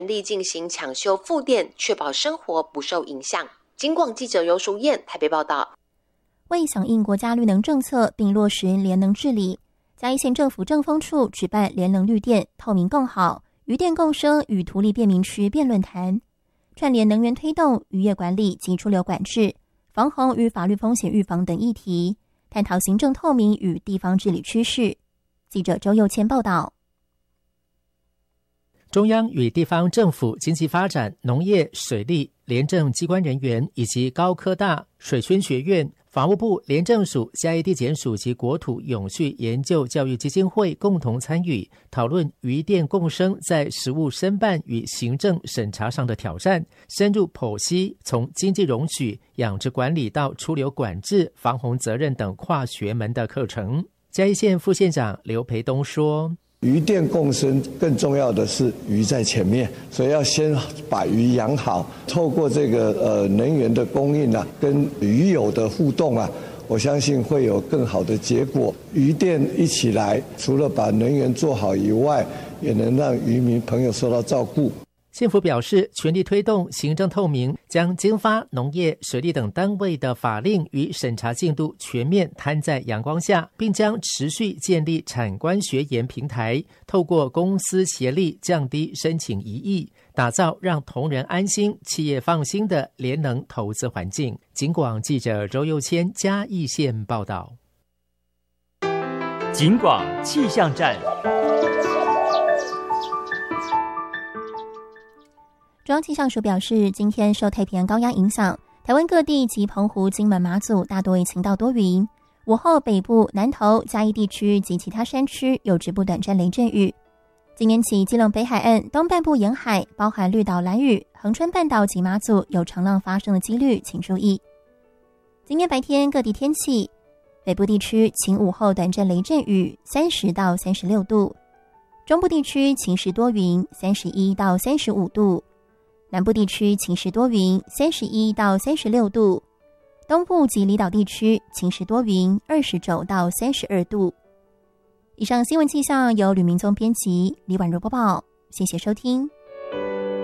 力进行抢修复电，确保生活不受影响。警广记者尤淑燕台北报道。 为响应国家绿能政策并落实联能治理，嘉义县政府政风处举办联能绿电透明更好渔电共生与图利便民区辩论坛，串联能源推动、渔业管理及出流管制、防洪与法律风险预防等议题，探讨行政透明与地方治理趋势。记者周佑谦报道。 中央与地方政府经济发展、农业、水利、廉政机关人员以及高科大、水宣学院、法务部、廉政署、嘉义地检署及国土永续研究教育基金会共同参与讨论渔电共生在实务申办与行政审查上的挑战，深入剖析从经济容许、养殖管理到出流管制、防洪责任等跨学门的课程。嘉义县副县长刘培东说， 渔电共生更重要的是鱼在前面，所以要先把鱼养好，透过这个能源的供应啊，跟鱼友的互动啊，我相信会有更好的结果。渔电一起来，除了把能源做好以外，也能让渔民朋友受到照顾。 县府表示，全力推动行政透明，将经发、农业、水利等单位的法令与审查进度全面摊在阳光下，并将持续建立产官学研平台，透过公私协力降低申请疑义，打造让同仁安心、企业放心的联能投资环境。警广记者周佑谦嘉义县报道。 警广气象站。 中央气象署表示，今天受太平洋高压影响，台湾各地及澎湖、金门、马祖大多为晴到多云。午后北部、南投、嘉义地区及其他山区有局部短暂雷阵雨。今年起，基隆北海岸东半部沿海，包含绿岛、兰屿、恒春半岛及马祖有长浪发生的几率，请注意。今天白天各地天气，北部地区晴午后短暂雷阵雨，30到36度；中部地区晴时多云，31到35度。南部地区晴时多云，31到36度；东部及离岛地区晴时多云，29到32度。以上新闻气象由吕明宗编辑，李婉如播报，谢谢收听。